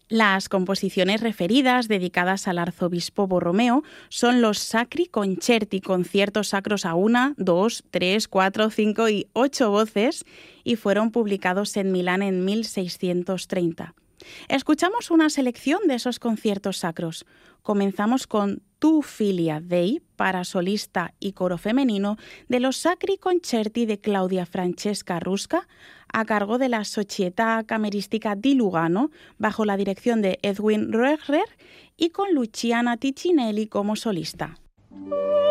Las composiciones referidas, dedicadas al arzobispo Borromeo, son los Sacri Concerti, conciertos sacros a 1, 2, 3, 4, 5 y 8 voces, y fueron publicados en Milán en 1630. Escuchamos una selección de esos conciertos sacros. Comenzamos con Tu Filia Dei, para solista y coro femenino, de los Sacri Concerti de Claudia Francesca Rusca, a cargo de la Società Cameristica di Lugano, bajo la dirección de Edwin Roeger y con Luciana Ticcinelli como solista.